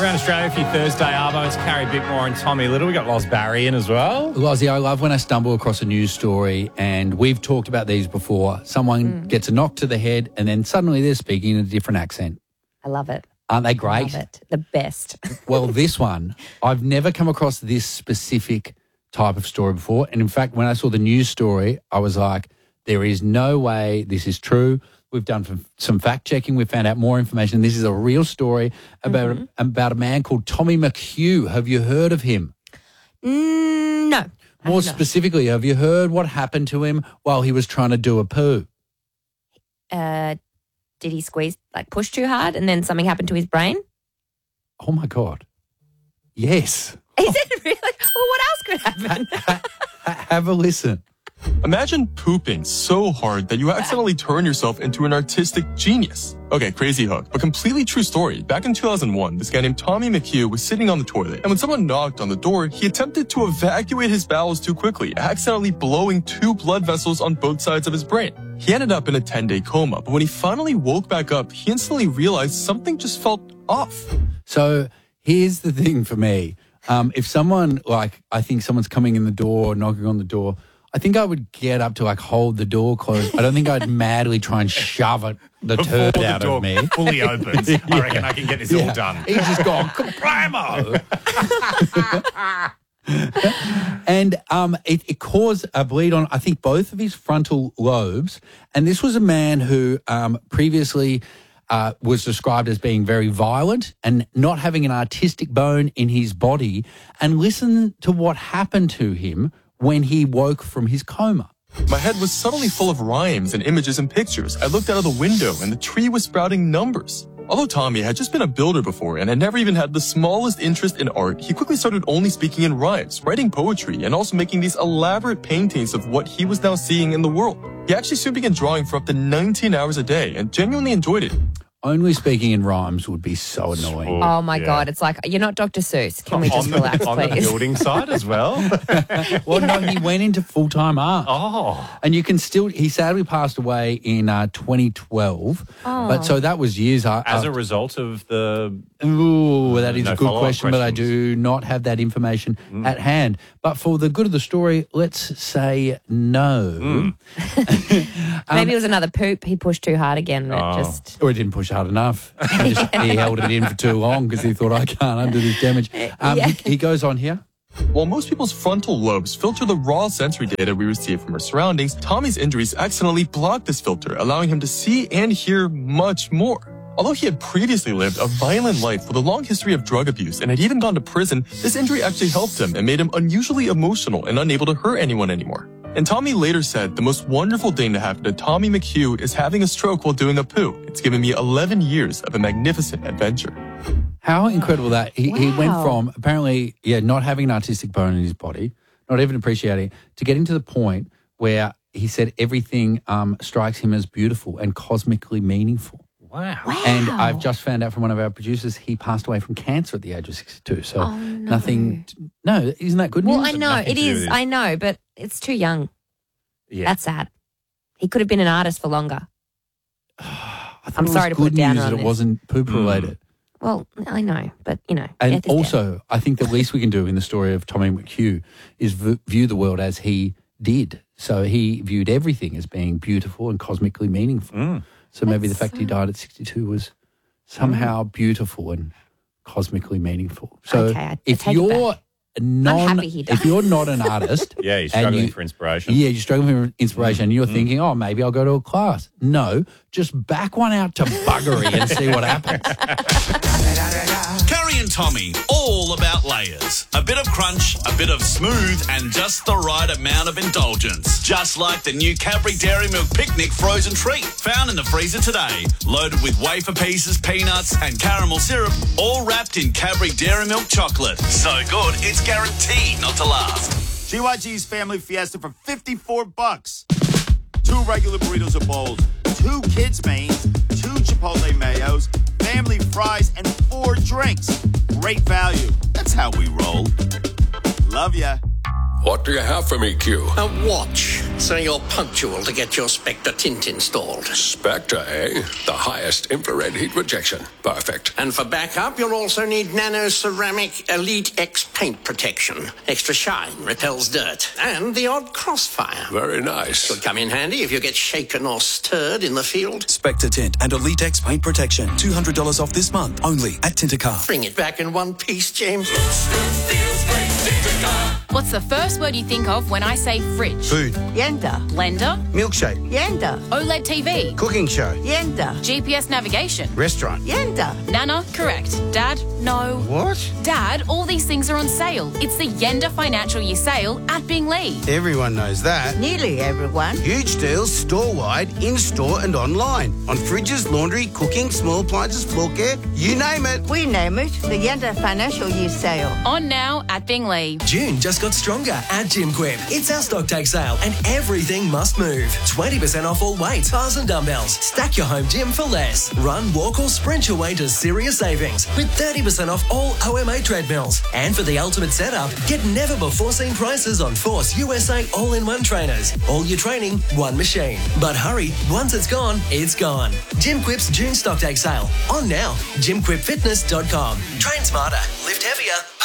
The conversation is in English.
Around Australia for your Thursday, Arvo. It's Carrie Bickmore and Tommy Little. We got Loz Barry in as well. Lozzie, I love when I stumble across a news story, and we've talked about these before. Someone gets a knock to the head, and then suddenly they're speaking in a different accent. I love it. Aren't they great? Love it. The best. Well, this one, I've never come across this specific type of story before. And in fact, when I saw the news story, I was like, there is no way this is true. We've done some fact checking. We found out more information. This is a real story about a man called Tommy McHugh. Have you heard of him? No. More specifically, have you heard what happened to him while he was trying to do a poo? Did he squeeze, push too hard and then something happened to his brain? Oh, my God. Yes. Is it really? Well, what else could happen? Have a listen. Imagine pooping so hard that you accidentally turn yourself into an artistic genius. Okay, crazy hook, but completely true story. Back in 2001, this guy named Tommy McHugh was sitting on the toilet, and when someone knocked on the door, he attempted to evacuate his bowels too quickly, accidentally blowing 2 blood vessels on both sides of his brain. He ended up in a 10-day coma, but when he finally woke back up, he instantly realized something just felt off. So here's the thing for me. If someone, I think someone's coming in the door, knocking on the door, I think I would get up to hold the door closed. I don't think I'd madly try and shove the turd out of me. Fully opens. I reckon I can get this all done. He's just gone, kablamo! And it caused a bleed on, I think, both of his frontal lobes. And this was a man who previously was described as being very violent and not having an artistic bone in his body. And listen to what happened to him when he woke from his coma. My head was suddenly full of rhymes and images and pictures. I looked out of the window and the tree was sprouting numbers. Although Tommy had just been a builder before and had never even had the smallest interest in art, he quickly started only speaking in rhymes, writing poetry, and also making these elaborate paintings of what he was now seeing in the world. He actually soon began drawing for up to 19 hours a day and genuinely enjoyed it. Only speaking in rhymes would be so annoying. Oh, my God. It's like, you're not Dr. Seuss. Can we just relax, on please? On the building side as well? Well, no, he went into full-time art. Oh. And you can still, he sadly passed away in 2012. Oh. But so that was years after. As a result of the... Ooh, that is no a good question, but I questions. do not have that information at hand. But for the good of the story, let's say no. Maybe it was another poop. He pushed too hard again. Or he didn't push hard enough. He held it in for too long because he thought, I can't undo this damage. He goes on here. While most people's frontal lobes filter the raw sensory data we receive from our surroundings, Tommy's injuries accidentally blocked this filter, allowing him to see and hear much more. Although he had previously lived a violent life with a long history of drug abuse and had even gone to prison, this injury actually helped him and made him unusually emotional and unable to hurt anyone anymore. And Tommy later said, the most wonderful thing to happen to Tommy McHugh is having a stroke while doing a poo. It's given me 11 years of a magnificent adventure. How incredible that. He went from apparently, not having an artistic bone in his body, not even appreciating it, to getting to the point where he said everything strikes him as beautiful and cosmically meaningful. Wow. And I've just found out from one of our producers he passed away from cancer at the age of 62. So nothing. No, isn't that good news? Well, I know. It is. I know, but it's too young. Yeah. That's sad. He could have been an artist for longer. I'm sorry to put it down that on it this. wasn't poop related. Well, I know, but, And death is also, death. I think the least we can do in the story of Tommy McHugh is view the world as he did. So he viewed everything as being beautiful and cosmically meaningful. So maybe the fact he died at 62 was somehow beautiful and cosmically meaningful. So Okay, I if take it you're happy he died. if you're not an artist, Yeah, you're and struggling for inspiration. Yeah, you're struggling for inspiration, and you're thinking, oh, maybe I'll go to a class. No, just back one out to buggery and see what happens. Carrie and Tommy, all about layers. A bit of crunch, a bit of smooth, and just the right amount of indulgence. Just like the new Cadbury Dairy Milk Picnic frozen treat, found in the freezer today. Loaded with wafer pieces, peanuts, and caramel syrup, all wrapped in Cadbury Dairy Milk chocolate. So good, it's guaranteed not to last. GYG's Family Fiesta for $54. 2 regular burritos or bowls, 2 kids' mains, 2 Chipotle mayos, family fries, and 4 drinks. Great value. That's how we roll. Love ya. What do you have for me, Q? A watch, so you're punctual to get your Spectre tint installed. Spectre, eh? The highest infrared heat rejection. Perfect. And for backup, you'll also need Nano Ceramic Elite X paint protection. Extra shine, repels dirt, and the odd crossfire. Very nice. Could come in handy if you get shaken or stirred in the field. Spectre Tint and Elite X paint protection. $200 off this month, only at Tintercar. Bring it back in one piece, James. What's the first word you think of when I say fridge? Food. Yenda. Blender. Milkshake. Yenda. OLED TV. Cooking show. Yenda. GPS navigation. Restaurant. Yenda. Nana, correct. Dad, no. What? Dad, all these things are on sale. It's the Yenda Financial Year sale at Binglee. Everyone knows that. Nearly everyone. Huge deals store-wide, in-store and online. On fridges, laundry, cooking, small appliances, floor care, you name it. We name it the Yenda Financial Year sale. On now at Binglee. June just got stronger at Gym Quip. It's our stock take sale and everything must move. 20% off all weights, bars and dumbbells. Stack your home gym for less. Run, walk or sprint your way to serious savings with 30% off all OMA treadmills. And for the ultimate setup, get never before seen prices on Force USA all-in-one trainers. All your training, one machine. But hurry, once it's gone, it's gone. Gym Quip's June stock take sale. On now, gymquipfitness.com. Train smarter, lift heavier.